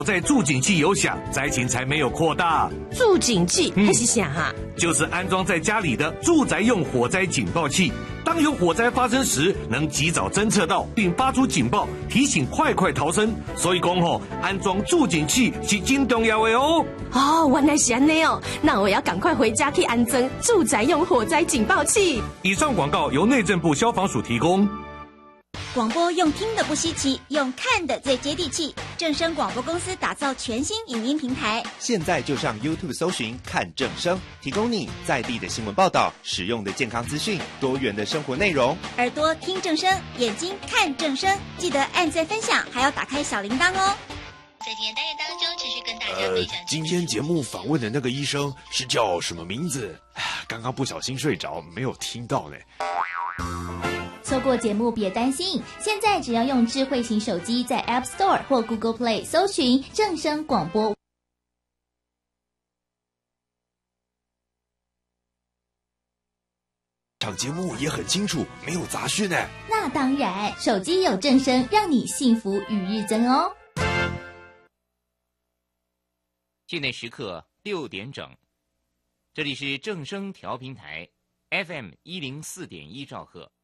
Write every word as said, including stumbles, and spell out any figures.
在助警器有响，灾情才没有扩大。 助警器还是啥啊？ 就是安装在家里的住宅用火灾警报器，当有火灾发生时，能及早侦测到并发出警报，提醒快快逃生。所以讲吼，安装助警器是真重要的哦。 哦，原来是这样哦，那我要赶快回家去安装住宅用火灾警报器。 以上广告由内政部消防署提供。 广播用听的不稀奇，用看的最接地气。正声广播公司打造全新影音平台， 现在就上 YouTube 搜寻看正声，提供你在地的新闻报道、实用的健康资讯、多元的生活内容。 耳朵听正声，眼睛看正声，记得按赞分享，还要打开小铃铛哦。 在今天单元当中，持续跟大家分享。 呃，今天节目访问的那个医生是叫什么名字？刚刚不小心睡着，没有听到呢。 错过节目别担心，现在只要用智慧型手机在 App Store 或 Google Play 搜寻正声广播。 场节目也很清楚，没有杂讯呢。 那当然，手机有正声，让你幸福与日增哦。 境内时刻六点整，这里是正声调频台 F M 一零四点一兆赫。